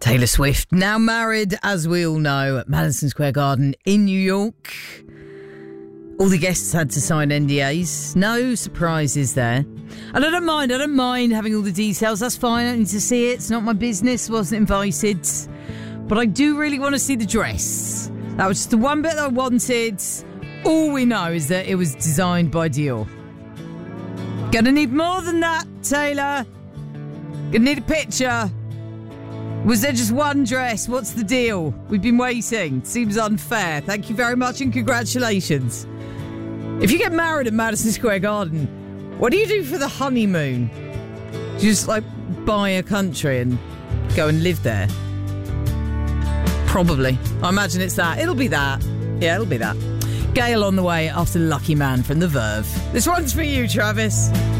Taylor Swift, now married, as we all know, at Madison Square Garden in New York. All the guests had to sign NDAs. No surprises there. And I don't mind having all the details. That's fine, I don't need to see it. It's not my business, wasn't invited. But I do really want to see the dress. That was just the one bit that I wanted. All we know is that it was designed by Dior. Gonna need more than that, Taylor. Gonna need a picture. Was there just one dress? What's the deal? We've been waiting. Seems unfair. Thank you very much and congratulations. If you get married at Madison Square Garden, what do you do for the honeymoon? Do you just buy a country and go and live there? Probably. I imagine it's that. It'll be that. Yeah, it'll be that. Gail on the way after Lucky Man from The Verve. This one's for you, Travis.